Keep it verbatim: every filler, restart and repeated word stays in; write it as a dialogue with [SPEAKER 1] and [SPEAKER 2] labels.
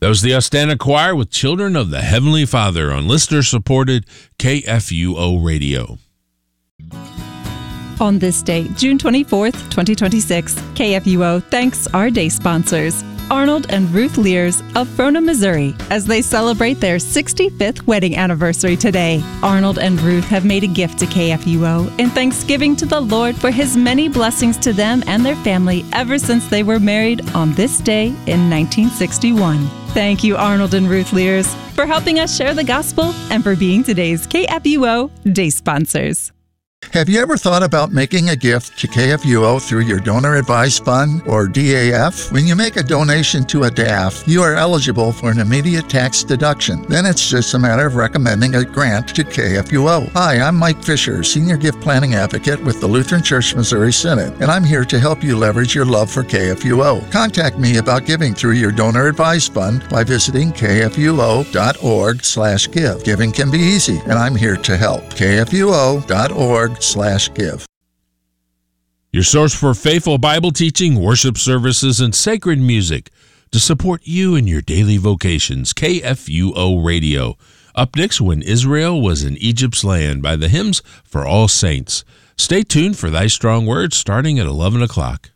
[SPEAKER 1] That was the Ostana Choir with Children of the Heavenly Father on listener-supported K F U O Radio.
[SPEAKER 2] On this day, June twenty-fourth, twenty twenty-six, K F U O thanks our day sponsors, Arnold and Ruth Lears of Frona, Missouri, as they celebrate their sixty-fifth wedding anniversary today. Arnold and Ruth have made a gift to K F U O in thanksgiving to the Lord for His many blessings to them and their family ever since they were married on this day in nineteen sixty-one. Thank you, Arnold and Ruth Lears, for helping us share the gospel and for being today's K F U O day sponsors.
[SPEAKER 3] Have you ever thought about making a gift to K F U O through your Donor Advised Fund, or D A F? When you make a donation to a D A F, you are eligible for an immediate tax deduction. Then it's just a matter of recommending a grant to K F U O. Hi, I'm Mike Fisher, Senior Gift Planning Advocate with the Lutheran Church Missouri Synod, and I'm here to help you leverage your love for K F U O. Contact me about giving through your Donor Advised Fund by visiting k f u o dot org slash give. Giving can be easy, and I'm here to help. k f u o dot org slash give.
[SPEAKER 1] Your source for faithful Bible teaching, worship services, and sacred music to support you in your daily vocations. K F U O Radio. Up next, When Israel Was in Egypt's Land by the Hymns for All Saints. Stay tuned for Thy Strong Words starting at eleven o'clock.